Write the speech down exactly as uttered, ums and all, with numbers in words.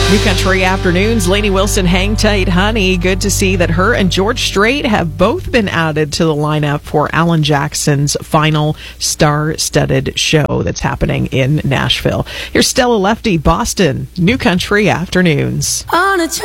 New Country Afternoons, Lainey Wilson, Hang Tight Honey. Good to see that her and George Strait have both been added to the lineup for Alan Jackson's final star-studded show that's happening in Nashville. Here's Stella Lefty, Boston, New Country Afternoons. On a